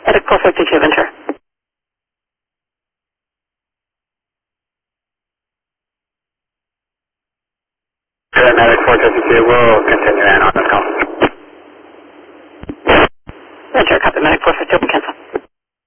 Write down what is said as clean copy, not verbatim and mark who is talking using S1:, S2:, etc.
S1: Medic 452, Ventura.
S2: Medic 452, we'll continue in on this call.
S1: Ventura, copy. Medic 452, cancel.